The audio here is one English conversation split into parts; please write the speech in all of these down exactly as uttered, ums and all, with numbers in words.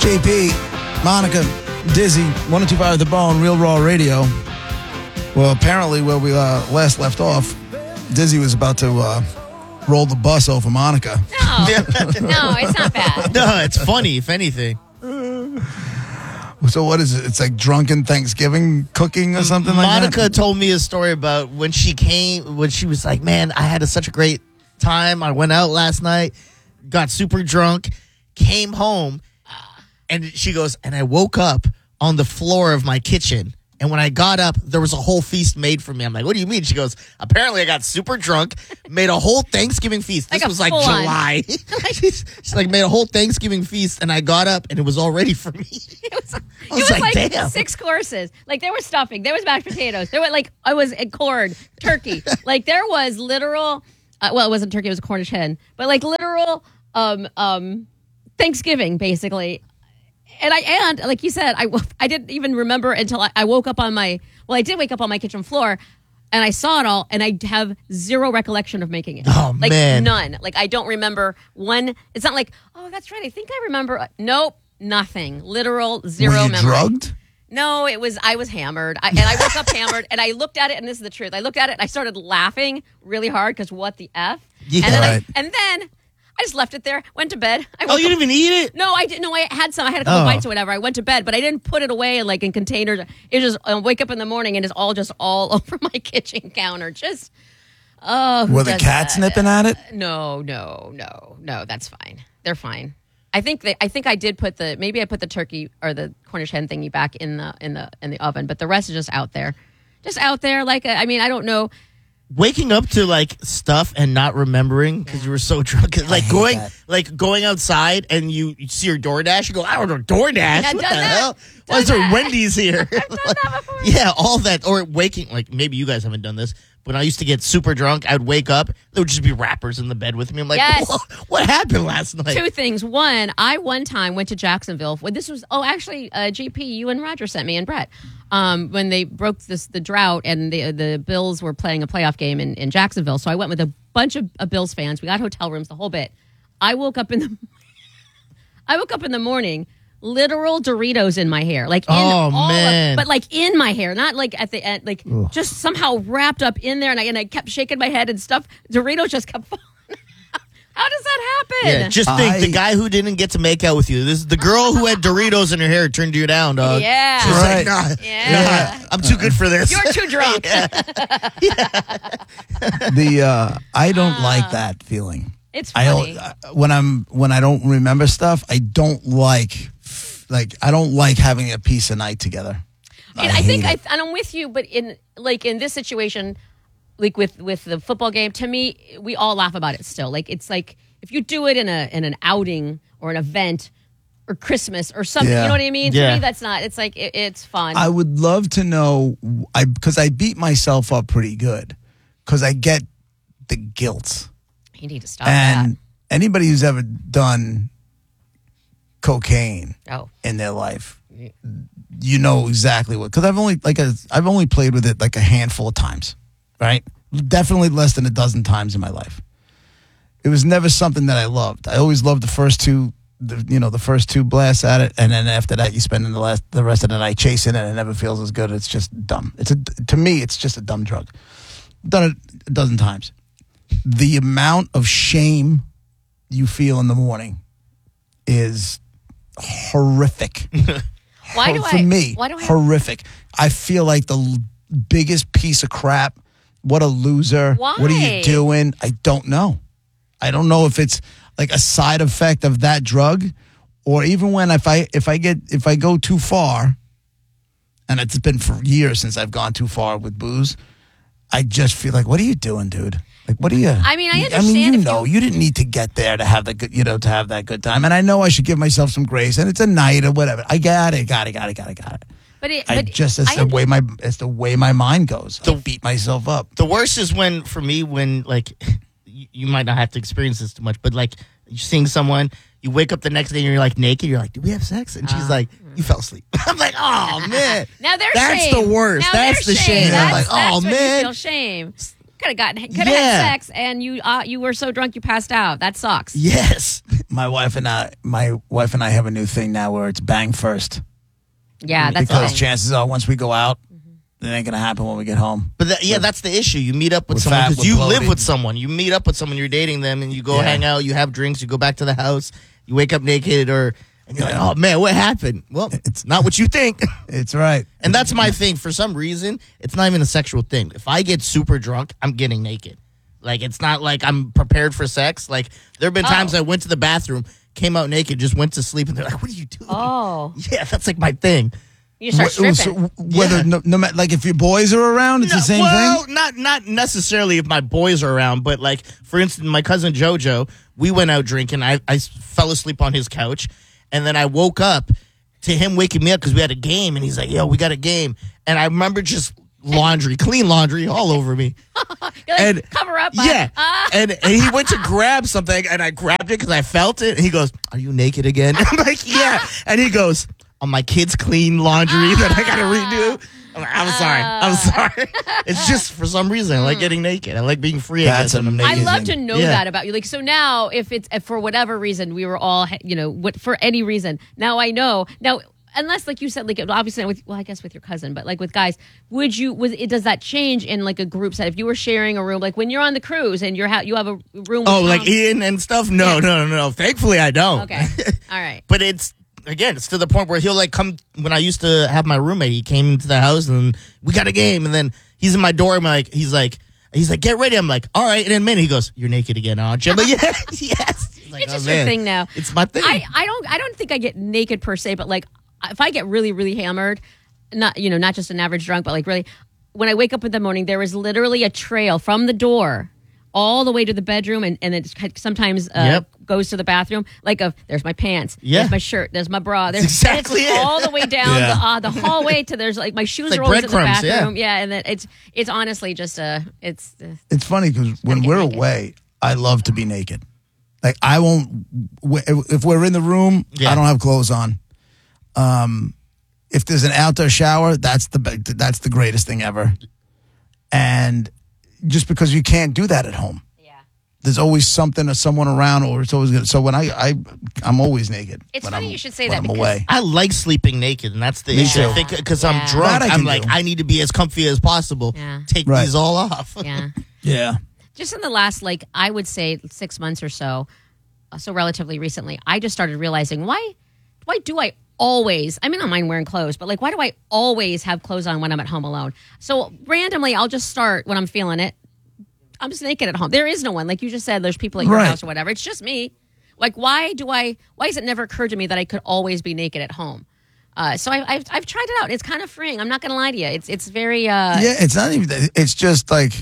J P, Monica, Dizzy, one oh two point five The Bone, Real Raw Radio. Well, apparently where we uh, last left off, Dizzy was about to uh, roll the bus over Monica. No, no, it's not bad. No, it's funny, if anything. So what is it? It's like drunken Thanksgiving cooking or something like that? Monica told me a story about when she came, when she was like, man, I had a, such a great time. I went out last night, got super drunk, came home, and she goes, and I woke up on the floor of my kitchen. And when I got up, there was a whole feast made for me. I'm like, what do you mean? She goes, apparently I got super drunk, made a whole Thanksgiving feast. This Like a was like full-on. July. she's, she's like, made a whole Thanksgiving feast, and I got up, and it was all ready for me. It was, I it was was like, like, damn. six courses. Like there was stuffing, there was mashed potatoes, there was like I was a corn turkey. Like there was literal. Uh, well, it wasn't turkey; it was a Cornish hen. But like literal um, um, Thanksgiving, basically. And I and like you said, I I didn't even remember until I, I woke up on my. Well, I did wake up on my kitchen floor. And I saw it all, and I have zero recollection of making it. Oh, like, man. None. Like, I don't remember one. It's not like, oh, that's right. I think I remember. Nope. Nothing. Literal zero Were you memory. drugged? No, it was, I was hammered. I, and I woke up hammered, and I looked at it, and this is the truth. I looked at it, and I started laughing really hard, because what the F? Yeah. And then, Right. I, and then I just left it there, went to bed. I Oh, woke you up- didn't even eat it? No, I didn't. No, I had some. I had a couple Oh. bites or whatever. I went to bed, but I didn't put it away like in containers. It just I wake up in the morning and it's all just all over my kitchen counter. Just oh, who Were the does cats that? nipping at it? No, no, no, no. That's fine. They're fine. I think they, I think I did put the maybe I put the turkey or the Cornish hen thingy back in the in the in the oven, but the rest is just out there, just out there. Like I mean, I don't know. Waking up to like stuff and not remembering because you were so drunk, like hate going, that. like going outside and you, you see your DoorDash, you go, I don't know DoorDash. Yeah, what the done that. hell? Why Done is there that. Wendy's here? I've done that before. Yeah, all that. Or waking, like maybe you guys haven't done this. When I used to get super drunk, I'd wake up, there would just be rappers in the bed with me. I'm like, Yes. what, what happened last night? Two things. One, I one time went to Jacksonville. When this was, oh, actually, uh, G P, you and Roger sent me and Brett um, when they broke this the drought and the the Bills were playing a playoff game in, in Jacksonville. So I went with a bunch of, of Bills fans. We got hotel rooms, the whole bit. I woke up in the, I woke up in the morning. Literal Doritos in my hair, like in Oh, all man. of, but like in my hair, not like at the end, like just somehow wrapped up in there, and I and I kept shaking my head and stuff. Doritos just kept falling. How does that happen? Yeah, just think I- the guy who didn't get to make out with you. This is the girl who had Doritos in her hair turned you down, dog. Yeah. She's Right. like, nah, Yeah. nah, I'm too good for this. You're too drunk. The uh, I don't like that feeling. It's I funny. don't, uh, when I'm when I don't remember stuff. I don't like like I don't like having a piece of night together. And I, think hate I, and I'm with you, but in like in this situation, like with with the football game, to me, we all laugh about it still. Like it's like if you do it in a in an outing or an event or Christmas or something, Yeah. you know what I mean? Yeah. To me, that's not. It's like it, it's fun. I would love to know, I because I beat myself up pretty good, because I get the guilt. you need to stop And anybody who's ever done cocaine that. Oh, in their life, you know exactly what. Because I've only like a, I've only played with it like a handful of times, right? Definitely less than a dozen times in my life. It was never something that I loved. I always loved the first two, the, you know, the first two blasts at it, and then after that, you spend the last the rest of the night chasing it, and it never feels as good. It's just dumb. It's a to me, it's just a dumb drug. Done it a dozen times. The amount of shame you feel in the morning is horrific. why do For I? me, Why do I? horrific. I feel like the l- biggest piece of crap. What a loser. Why? What are you doing? I don't know. I don't know if it's like a side effect of that drug, or even when if I if I get if I go too far, and it's been for years since I've gone too far with booze, I just feel like, what are you doing, dude? Like, what are you? I mean, I I mean, understand you if know, you- you didn't need to get there to have the good, you know, to have that good time. And I know I should give myself some grace, and it's a night or whatever. I got it, got it, got it, got it, got it. But it, I but just it's I the under- way my it's the way my mind goes. I beat myself up. The worst is when, for me, when like you, you might not have to experience this too much, but like you're seeing someone, you wake up the next day and you're like naked. You're like, "Did we have sex?" And she's like, "You fell asleep." I'm like, "Oh man, Now there's that's shame. the worst. Now That's the there's shame." That's, I'm like, "Oh that's when you man." feel shame. could have gotten could have Yeah. had sex, and you uh, you were so drunk you passed out. That sucks. Yes. My wife and I, my wife and I have a new thing now where it's bang first. Yeah, that's because fine. chances are once we go out, it ain't gonna happen when we get home. But that, yeah, that's the issue. You meet up with We're someone fat, because we're you live bloated. with someone. You meet up with someone, you're dating them, and you go Yeah. hang out, you have drinks, you go back to the house, you wake up naked, or and you're like, oh man, what happened? Well, it's not what you think. It's right. And that's my thing. For some reason, it's not even a sexual thing. If I get super drunk, I'm getting naked. Like, it's not like I'm prepared for sex. Like, there have been times Oh. I went to the bathroom, came out naked, just went to sleep, and they're like, what are you doing? Oh, Yeah, that's like my thing. you start Wh- stripping. so whether Yeah. no, no matter like if your boys are around, it's No, the same well, thing. not not necessarily if my boys are around, but like for instance, my cousin Jojo, we went out drinking. I, I fell asleep on his couch, and then I woke up to him waking me up because we had a game, and he's like, "Yo, we got a game," and I remember just laundry, clean laundry all over me. You're like, and- cover up. bud. Yeah, Ah. and, and he went to grab something, and I grabbed it because I felt it. And he goes, "Are you naked again?" I'm like, "Yeah," and he goes, "On my kids' clean laundry that I gotta redo." I'm like, "I'm sorry, I'm sorry." It's just for some reason I like getting naked. I like being free. That's again. amazing. I love to know Yeah. that about you. Like, so now, if it's if for whatever reason we were all, you know, what for any reason, now I know. Now, unless, like you said, like obviously with, well, I guess with your cousin, but like with guys, would you? Was it? Does that change in like a group set? If you were sharing a room, like when you're on the cruise and you're ha- you have a room. With Oh, like Tom- Ian and stuff? No, no, no, no. Thankfully, I don't. Okay, all right. But it's again, it's to the point where he'll like come when I used to have my roommate. He came into the house and we got a game, and then he's in my door. I'm like, he's like, he's like, get ready. I'm like, all right. And in a minute, he goes, "You're naked again, aren't you?" But yeah, yes. He's like, It's "Oh, just your man, thing now. It's my thing. I, I don't I don't think I get naked per se, but like if I get really really hammered, not you know not just an average drunk, but like really, when I wake up in the morning, there is literally a trail from the door all the way to the bedroom, and and it sometimes uh, Yep. goes to the bathroom. Like of there's my pants, Yeah. there's my shirt, there's my bra, there's exactly it's it. all the way down Yeah. the, uh, the hallway to there's like my shoes like are always in the breadcrumbs, yeah. bathroom, yeah, and then it's it's honestly just a it's. Uh, It's funny because when get we're naked. away, I love to be naked. Like I won't. w- If we're in the room, Yeah. I don't have clothes on. Um, if there's an outdoor shower, that's the be- that's the greatest thing ever. And just because you can't do that at home, yeah. there's always something or someone around, or it's always good. So when I I I'm always naked. It's when funny I'm- you should say when that I'm because- away. I like sleeping naked, and that's the Me issue. too. I think because Yeah. I'm drunk, That I I'm can like, do. I need to be as comfy as possible. Yeah. Take Right. these all off. Yeah. Yeah. Just in the last, like, I would say six months or so, uh, so relatively recently, I just started realizing why, why do I always, I mean, I don't mind wearing clothes, but like, why do I always have clothes on when I'm at home alone? So randomly, I'll just start when I'm feeling it. I'm just naked at home. There is no one. Like you just said, there's people at your Right. house or whatever. It's just me. Like, why do I, why has it never occurred to me that I could always be naked at home? Uh, so I, I've, I've tried it out. It's kind of freeing. I'm not going to lie to you. It's, it's very, uh, Yeah. It's not even. It's just like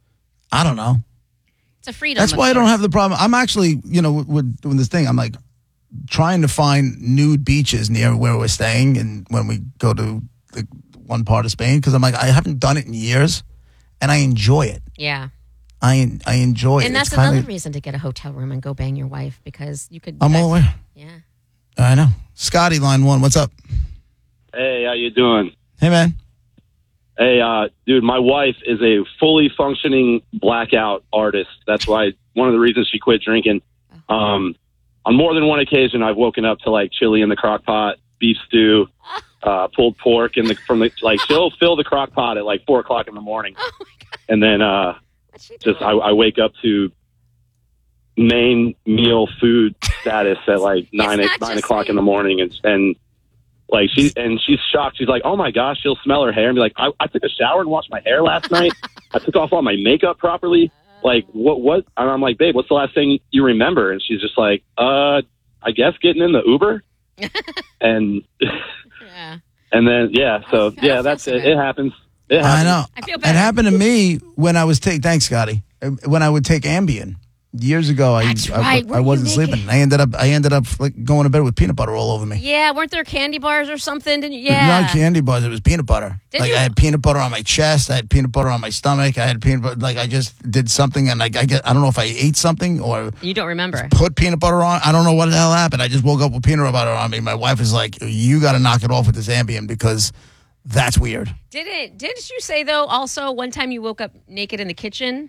I don't know. it's a freedom. That's of why I don't sorts. have the problem. I'm actually, you know, with, with doing this thing, I'm like trying to find nude beaches near where we're staying and when we go to the one part of Spain because I'm like, I haven't done it in years and I enjoy it. Yeah. I I enjoy it. And that's It's kinda- another reason to get a hotel room and go bang your wife because you could. I'm all aware. Yeah. I know. Scotty, line one. What's up? Hey, how you doing? Hey, man. Hey, uh, dude, my wife is a fully functioning blackout artist. That's why one of the reasons she quit drinking. Um, on more than one occasion, I've woken up to like chili in the crock pot, beef stew, uh, pulled pork in the from the like she'll fill the crock pot at like four o'clock in the morning, Oh my god. and then uh, What's she just I, doing? I wake up to main meal food status at like nine not nine just o'clock me. in the morning, and and like she and she's shocked. She's like, "Oh my gosh!" She'll smell her hair and be like, "I, I took a shower and washed my hair last night. I took off all my makeup properly. Like, what? What?" And I'm like, "Babe, what's the last thing you remember?" And she's just like, "Uh, I guess getting in the Uber." and Yeah. and then yeah, so I don't yeah, feel that's so it. bad. It happens. It happens. I know. I feel It better. happened to me when I was take. Thanks, Scotty. Uh, When I would take Ambien years ago, I That's I, right. I, Weren't you wasn't naked? sleeping. I ended up I ended up like going to bed with peanut butter all over me. Yeah. Weren't there candy bars or something? Didn't you? Yeah. Not candy bars. It was peanut butter. Did like you? I had peanut butter on my chest. I had peanut butter on my stomach. I had peanut butter. Like I just did something, and like I get. I don't know if I ate something or You don't remember. put peanut butter on. I don't know what the hell happened. I just woke up with peanut butter on me. My wife is like, "You got to knock it off with this Ambien because that's weird." Didn't Didn't you say though? Also, one time you woke up naked in the kitchen.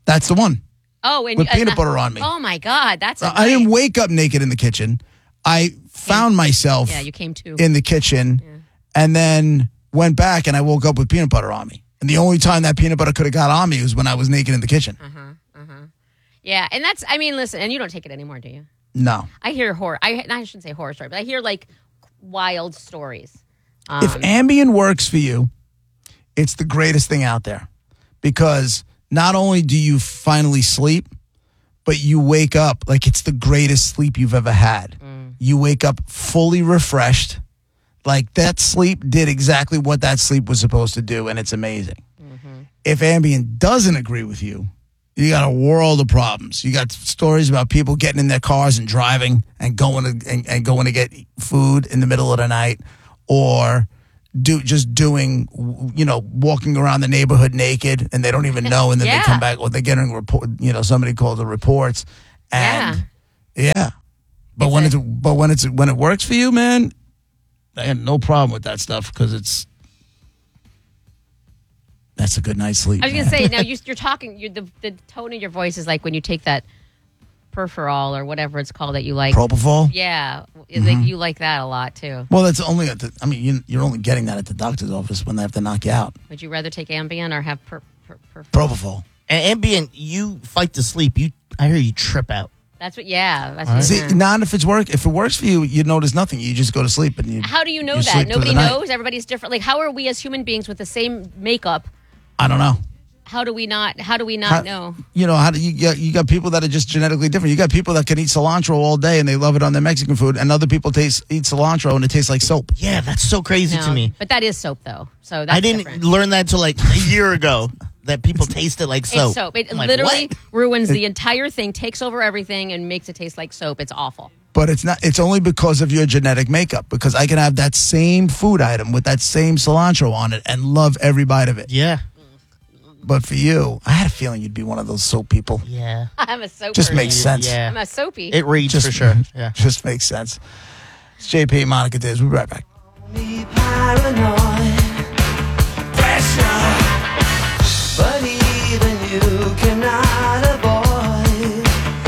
That's the one. Oh, and With and peanut the- butter on me. Oh my God, that's. A I didn't nice- wake up naked in the kitchen. I found myself Yeah, you came to. in the kitchen and then went back and I woke up with peanut butter on me. And the only time that peanut butter could have got on me was when I was naked in the kitchen. Yeah, and that's. I mean, listen, and you don't take it anymore, do you? No. I hear horror. I, I shouldn't say horror story, but I hear like wild stories. Um, If Ambien works for you, it's the greatest thing out there because not only do you finally sleep, but you wake up like it's the greatest sleep you've ever had. Mm. You wake up fully refreshed. Like that sleep did exactly what that sleep was supposed to do, and it's amazing. Mm-hmm. If Ambien doesn't agree with you, you got a world of problems. You got stories about people getting in their cars and driving and going to and, and going to get food in the middle of the night, or do just doing, you know, walking around the neighborhood naked and they don't even know, and then Yeah. they come back or they're getting report. You know, somebody called the reports, and yeah. But It's when a- it's but when it's when it works for you, man, I had no problem with that stuff because it's that's a good night's sleep. I was man. gonna say now you, you're talking. You're, the the tone of your voice is like when you take that Perforol or whatever it's called that you like. Propofol. Yeah, Mm-hmm. like you like that a lot too. Well, that's only at the, I mean, you, you're only getting that at the doctor's office when they have to knock you out. Would you rather take Ambien or have per, per, per, Propofol. And Ambien, you fight to sleep. You, I hear you trip out. That's what. Yeah. That's what, See, yeah. not if it's work. If it works for you, you notice nothing. You just go to sleep and you. How do you know you that? sleep through Nobody the night. knows. Everybody's different. Like, how are we as human beings with the same makeup? I don't know. How do we not? How do we not How- know? You know, how do you got, you got people that are just genetically different. You got people that can eat cilantro all day and they love it on their Mexican food, and other people taste eat cilantro and it tastes like soap. Yeah, that's so crazy No, to me. But that is soap, though. So that's I didn't different. learn that till like a year ago that people taste it like soap. It's soap. It I'm like, literally what? ruins the entire thing, takes over everything, and makes it taste like soap. It's awful. But it's not. It's only because of your genetic makeup. Because I can have that same food item with that same cilantro on it and love every bite of it. Yeah, But for you, I had a feeling you'd be one of those soap people. yeah. I'm a soap. Just person. makes sense. Yeah. I'm a soapy. It reads Just for sure. Yeah. Just makes sense. It's J P, Monica Diz. We'll be right back. Me paranoid, pressure, but even you cannot avoid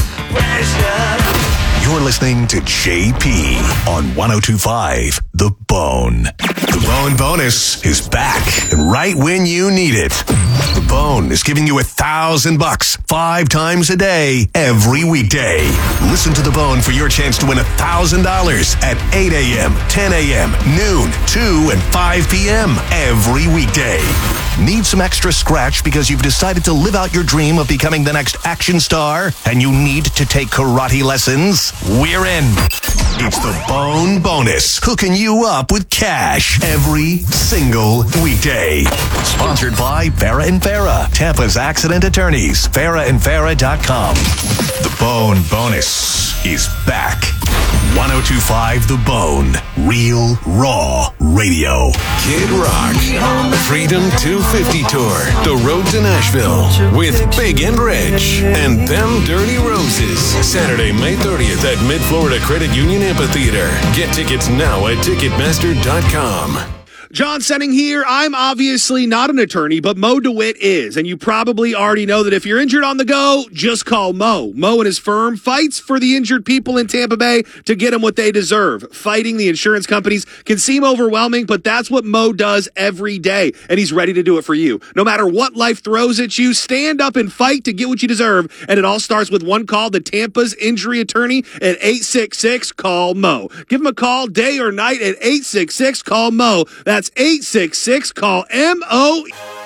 pressure. You're listening to J P on one oh two point five The Bone. The Bone Bonus is back and right when you need it. The Bone is giving you a thousand bucks five times a day, every weekday. Listen to The Bone for your chance to win a thousand dollars at eight a.m., ten a.m., noon, two, and five p.m. every weekday. Need some extra scratch because you've decided to live out your dream of becoming the next action star and you need to take karate lessons? We're in. It's the Bone Bonus, hooking you up with cash every single weekday. Sponsored by Farah and Farah, Tampa's accident attorneys, farah and farah dot com. The Bone Bonus is back. one oh two point five The Bone, real, raw radio. Kid Rock, Freedom two fifty Tour, The Road to Nashville, with Big and Rich, and Them Dirty Roses. Saturday, May thirtieth at Mid-Florida Credit Union Amphitheater. Get tickets now at ticketmaster dot com. John Senning here. I'm obviously not an attorney, but Mo DeWitt is. And you probably already know that if you're injured on the go, just call Mo. Mo and his firm fights for the injured people in Tampa Bay to get them what they deserve. Fighting the insurance companies can seem overwhelming, but that's what Mo does every day. And he's ready to do it for you. No matter what life throws at you, stand up and fight to get what you deserve. And it all starts with one call to Tampa's injury attorney at eight six six, call Mo. Give him a call day or night at eight six six, call Mo. That's eight six six, call M O.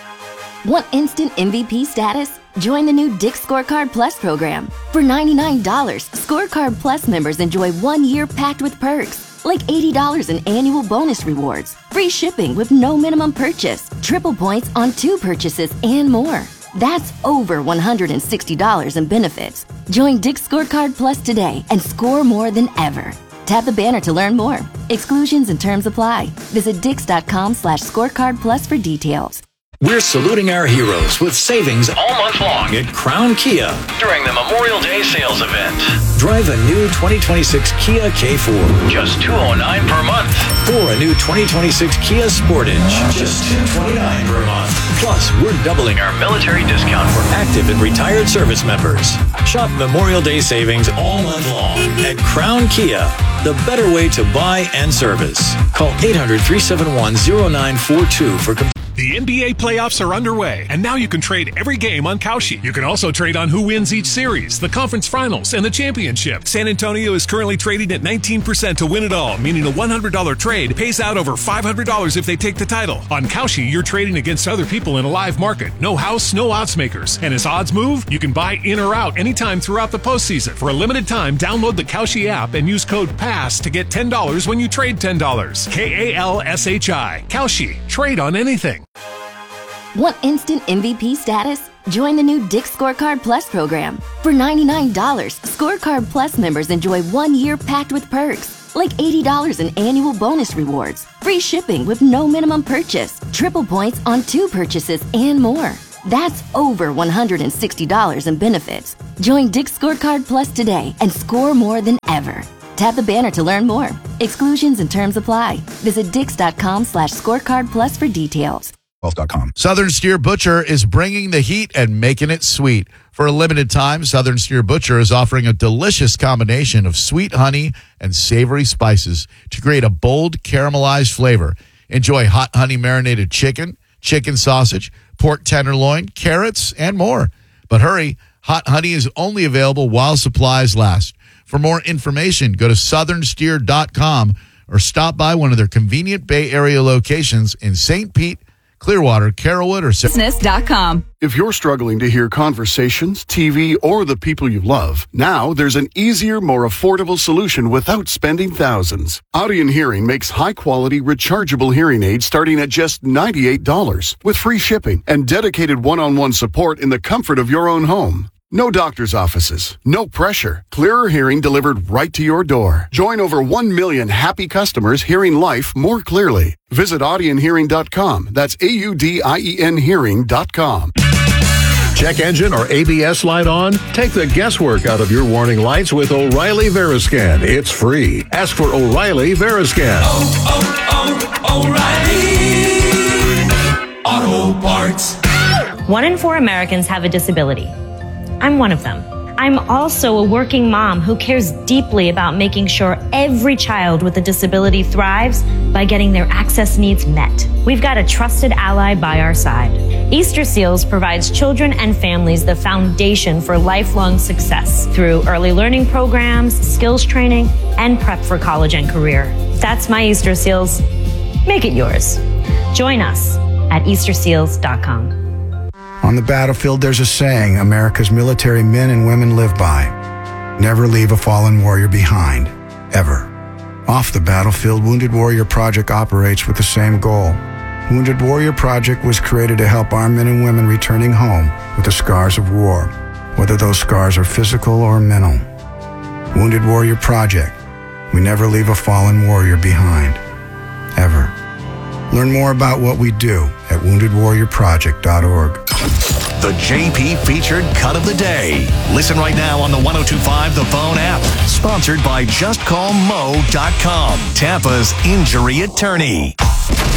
Want instant M V P status? Join the new Dick's Scorecard Plus program. For ninety-nine dollars, Scorecard Plus members enjoy one year packed with perks, like eighty dollars in annual bonus rewards, free shipping with no minimum purchase, triple points on two purchases, and more. That's over one hundred sixty dollars in benefits. Join Dick's Scorecard Plus today and score more than ever. Tap the banner to learn more. Exclusions and terms apply. Visit dix.com slash scorecard plus for details. We're saluting our heroes with savings all month long at Crown Kia during the Memorial Day sales event. Drive a new twenty twenty-six Kia K four. Just two hundred nine dollars per month. Or a the new twenty twenty-six Kia Sportage. Just two hundred twenty-nine dollars per month. Plus, we're doubling our military discount for active and retired service members. Shop Memorial Day savings all month long at Crown Kia, the better way to buy and service. Call eight hundred, three seven one, zero nine four two for complete. The N B A playoffs are underway, and now you can trade every game on Kalshi. You can also trade on who wins each series, the conference finals, and the championship. San Antonio is currently trading at nineteen percent to win it all, meaning a one hundred dollars trade pays out over five hundred dollars if they take the title. On Kalshi, you're trading against other people in a live market. No house, no odds makers. And as odds move, you can buy in or out anytime throughout the postseason. For a limited time, download the Kalshi app and use code PASS to get ten dollars when you trade ten dollars. K A L S H I. Kalshi. Trade on anything. Want instant M V P status? Join the new Dick's Scorecard Plus program. For ninety-nine dollars, Scorecard Plus members enjoy one year packed with perks, like eighty dollars in annual bonus rewards, free shipping with no minimum purchase, triple points on two purchases, and more. That's over one hundred sixty dollars in benefits. Join Dick's Scorecard Plus today and score more than ever. Tap the banner to learn more. Exclusions and terms apply. Visit dix.com slash scorecard plus for details. Southern Steer Butcher is bringing the heat and making it sweet. For a limited time, Southern Steer Butcher is offering a delicious combination of sweet honey and savory spices to create a bold caramelized flavor. Enjoy hot honey marinated chicken, chicken sausage, pork tenderloin, carrots, and more. But hurry, hot honey is only available while supplies last. For more information, go to southern steer dot com or stop by one of their convenient Bay Area locations in Saint Pete, Clearwater, Carrollwood, or business dot com. If you're struggling to hear conversations, T V, or the people you love, now there's an easier, more affordable solution without spending thousands. Audion Hearing makes high-quality, rechargeable hearing aids starting at just ninety-eight dollars with free shipping and dedicated one-on-one support in the comfort of your own home. No doctor's offices, no pressure. Clearer hearing delivered right to your door. Join over one million happy customers hearing life more clearly. Visit audion hearing dot com. That's A U D I E N hearing dot com. Check engine or A B S light on? Take the guesswork out of your warning lights with O'Reilly Veriscan. It's free. Ask for O'Reilly Veriscan. Oh, oh, oh, O'Reilly Auto Parts. One in four Americans have a disability. I'm one of them. I'm also a working mom who cares deeply about making sure every child with a disability thrives by getting their access needs met. We've got a trusted ally by our side. Easter Seals provides children and families the foundation for lifelong success through early learning programs, skills training, and prep for college and career. That's my Easter Seals. Make it yours. Join us at easter seals dot com. On the battlefield, there's a saying America's military men and women live by. Never leave a fallen warrior behind, ever. Off the battlefield, Wounded Warrior Project operates with the same goal. Wounded Warrior Project was created to help our men and women returning home with the scars of war, whether those scars are physical or mental. Wounded Warrior Project. We never leave a fallen warrior behind, ever. Learn more about what we do at wounded warrior project dot org. The J P featured cut of the day. Listen right now on the one oh two five The Bone app. Sponsored by just call mo dot com, Tampa's injury attorney.